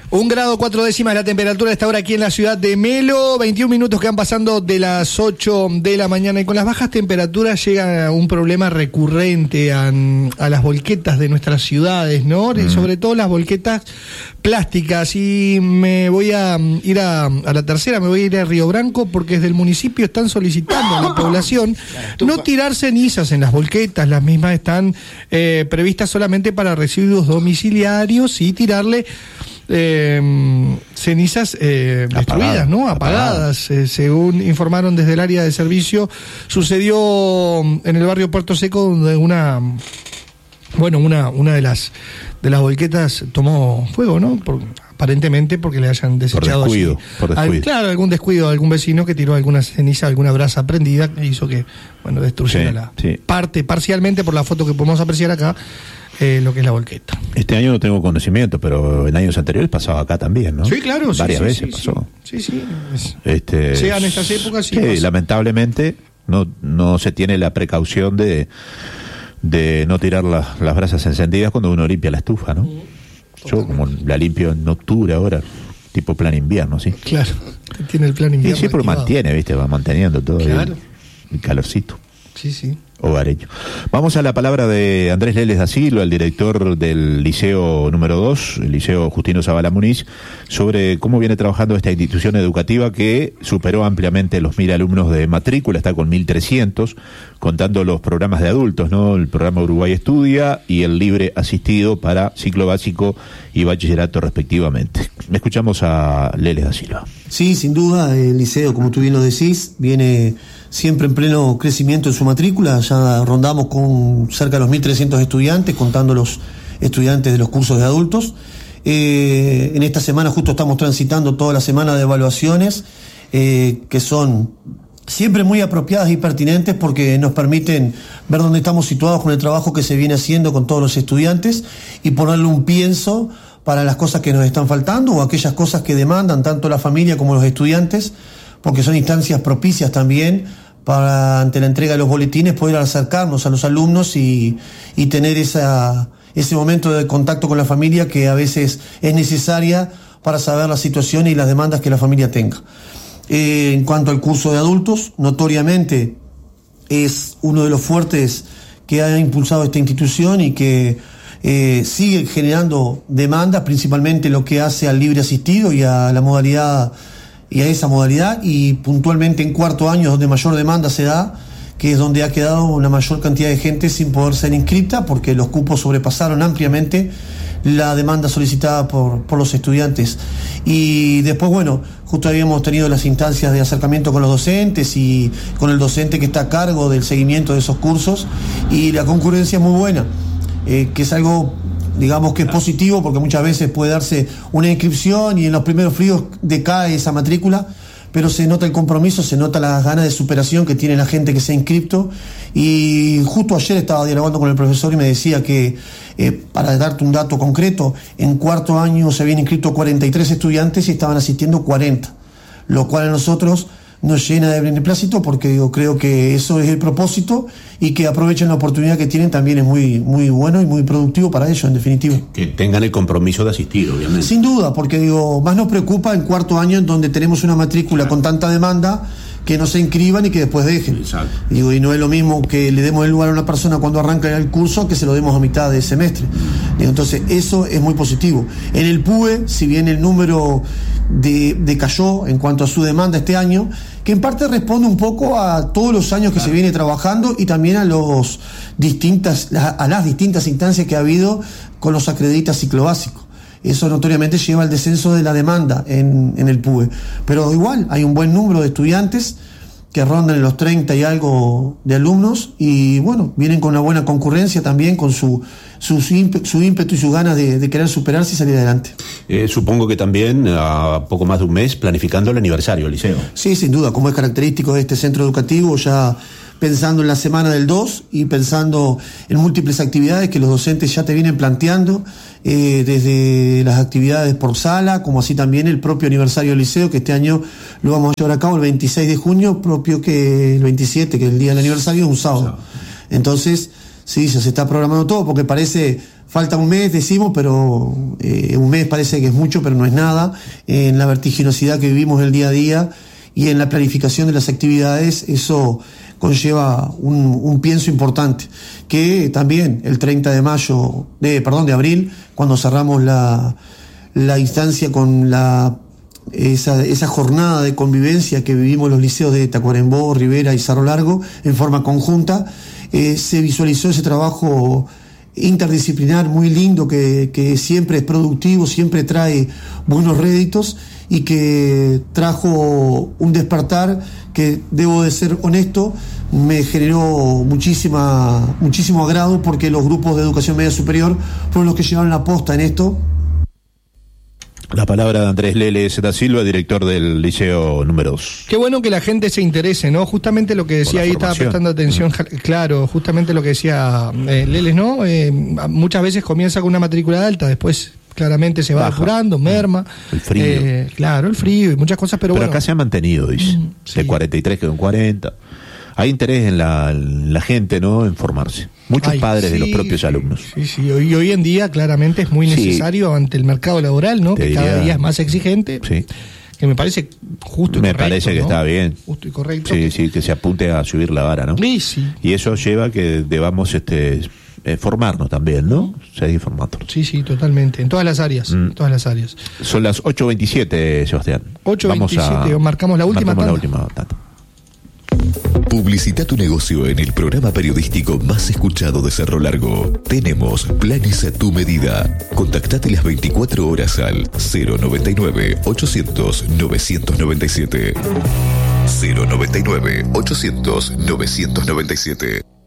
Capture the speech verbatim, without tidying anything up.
Un grado cuatro décimas la temperatura a esta hora aquí en la ciudad de Melo, veintiún minutos que han pasando de las ocho de la mañana, y con las bajas temperaturas llega un problema recurrente a, a las volquetas de nuestras ciudades, ¿no? Mm. Sobre todo las volquetas plásticas, y me voy a ir a, a la tercera, me voy a ir a Río Branco, porque desde el municipio están solicitando a la población no tirar cenizas en las volquetas. Las mismas están eh, previstas solamente para residuos domiciliarios y tirarle Eh, cenizas eh, destruidas, ¿no? Apagadas, eh, según informaron desde el área de servicio. Sucedió en el barrio Puerto Seco, donde una bueno, una, una de las de las volquetas tomó fuego, ¿no? Por, aparentemente porque le hayan desechado por descuido, allí, por descuido. Al, claro, algún descuido de algún vecino que tiró alguna ceniza, alguna brasa prendida, que hizo que, bueno, destruyera sí, la sí. parte, parcialmente, por la foto que podemos apreciar acá, Eh, lo que es la volqueta. Este año no tengo conocimiento, pero en años anteriores pasaba acá también, ¿no? Sí, claro. Varias sí, veces sí, pasó. Sí, sí. Es, este, Llegan estas épocas y sí, lamentablemente no, no se tiene la precaución de, de no tirar la, las brasas encendidas cuando uno limpia la estufa, ¿no? Mm, Yo como la limpio en octubre ahora, tipo plan invierno, ¿sí? Claro, tiene el plan invierno. Sí, sí, pero mantiene, ¿viste? Va manteniendo todo claro. el, el calorcito. Sí, sí. Hogareño. Vamos a la palabra de Andrés Leles da Silva, el director del Liceo número dos, el Liceo Justino Zavala Muniz, sobre cómo viene trabajando esta institución educativa que superó ampliamente los mil alumnos de matrícula, está con mil trescientos, contando los programas de adultos, ¿no? El programa Uruguay Estudia y el libre asistido para ciclo básico y bachillerato respectivamente. Escuchamos a Leles da Silva. Sí, sin duda, el liceo, como tú bien lo decís, viene siempre en pleno crecimiento en su matrícula. Ya rondamos con cerca de los mil trescientos estudiantes, contando los estudiantes de los cursos de adultos. Eh, en esta semana justo estamos transitando toda la semana de evaluaciones, eh, que son siempre muy apropiadas y pertinentes, porque nos permiten ver dónde estamos situados con el trabajo que se viene haciendo con todos los estudiantes y ponerle un pienso para las cosas que nos están faltando o aquellas cosas que demandan tanto la familia como los estudiantes, porque son instancias propicias también para, ante la entrega de los boletines, poder acercarnos a los alumnos y, y tener esa, ese momento de contacto con la familia que a veces es necesaria para saber la situación y las demandas que la familia tenga. Eh, en cuanto al curso de adultos, notoriamente es uno de los fuertes que ha impulsado esta institución y que eh, sigue generando demandas, principalmente lo que hace al libre asistido y a la modalidad y a esa modalidad, y puntualmente en cuarto año donde mayor demanda se da, que es donde ha quedado una mayor cantidad de gente sin poder ser inscripta, porque los cupos sobrepasaron ampliamente la demanda solicitada por, por los estudiantes. Y después, bueno, justo habíamos tenido las instancias de acercamiento con los docentes y con el docente que está a cargo del seguimiento de esos cursos, y la concurrencia es muy buena, eh, que es algo, digamos, que es positivo, porque muchas veces puede darse una inscripción y en los primeros fríos decae esa matrícula, pero se nota el compromiso, se nota las ganas de superación que tiene la gente que se ha inscripto. Y justo ayer estaba dialogando con el profesor y me decía que, eh, para darte un dato concreto, en cuarto año se habían inscrito cuarenta y tres estudiantes y estaban asistiendo cuarenta, lo cual a nosotros nos llena de beneplácito, porque yo creo que eso es el propósito, y que aprovechen la oportunidad que tienen también es muy, muy bueno y muy productivo para ellos, en definitiva. Que tengan el compromiso de asistir, obviamente. Sin duda, porque digo, más nos preocupa en cuarto año, en donde tenemos una matrícula con tanta demanda, que no se inscriban y que después dejen. Exacto. Digo, y no es lo mismo que le demos el lugar a una persona cuando arranca el curso que se lo demos a mitad de semestre. Digo, entonces eso es muy positivo. En el P U E, si bien el número de, decayó en cuanto a su demanda este año, que en parte responde un poco a todos los años que claro. se viene trabajando, y también a los distintas a las distintas instancias que ha habido con los acreditas ciclo básico. Eso notoriamente lleva al descenso de la demanda en, en el P U E. Pero igual hay un buen número de estudiantes que rondan los treinta y algo de alumnos, y bueno, vienen con una buena concurrencia también, con su su, su, ímpetu, su ímpetu y su ganas de, de querer superarse y salir adelante. Eh, supongo que también a poco más de un mes planificando el aniversario del liceo. Sí, sin duda, como es característico de este centro educativo, ya pensando en la semana del dos y pensando en múltiples actividades que los docentes ya te vienen planteando, eh, desde las actividades por sala, como así también el propio aniversario del liceo, que este año lo vamos a llevar a cabo el veintiséis de junio, propio que el veintisiete, que el día del aniversario es un sábado. Entonces, sí, ya se está programando todo, porque parece falta un mes, decimos, pero eh, un mes parece que es mucho, pero no es nada. En la vertiginosidad que vivimos el día a día y en la planificación de las actividades, eso conlleva un, un pienso importante, que también el treinta de mayo, de, perdón, de abril, cuando cerramos la, la instancia con la esa, esa jornada de convivencia que vivimos los liceos de Tacuarembó, Rivera y Cerro Largo en forma conjunta, eh, se visualizó ese trabajo interdisciplinar muy lindo que, que siempre es productivo, siempre trae buenos réditos y que trajo un despertar que, debo de ser honesto, me generó muchísima, muchísimo agrado, porque los grupos de educación media superior fueron los que llevaron la posta en esto. La palabra de Andrés Leles da Silva, director del Liceo número dos. Qué bueno que la gente se interese, ¿no? Justamente lo que decía ahí, estaba prestando atención, mm. claro, justamente lo que decía eh, Leles, ¿no? Eh, muchas veces comienza con una matrícula alta, después claramente se va Baja. depurando, merma. El frío. Eh, claro, el frío y muchas cosas, pero, pero bueno. acá se ha mantenido, dice. Mm, sí. De cuarenta y tres quedó en cuarenta. Hay interés en la, en la gente, ¿no?, en formarse. Muchos Ay, padres sí, de los propios alumnos. Sí, sí, y hoy, hoy en día claramente es muy necesario sí. ante el mercado laboral, ¿no? Te que diría, cada día es más exigente. Sí. Que me parece justo y me correcto. Me parece que ¿no? está bien. Justo y correcto. Sí, sí, que se apunte a subir la vara, ¿no? Sí, sí. Y eso lleva a que debamos este, eh, formarnos también, ¿no? Seguir formándonos. Sí, sí, totalmente. En todas las áreas. Mm. En todas las áreas. Son las ocho veintisiete, Sebastián. ocho veintisiete, marcamos la última marcamos tanda. la última tanda. Publicita tu negocio en el programa periodístico más escuchado de Cerro Largo. Tenemos planes a tu medida. Contactate las veinticuatro horas al cero noventa y nueve, ochocientos, novecientos noventa y siete. cero noventa y nueve, ochocientos, novecientos noventa y siete.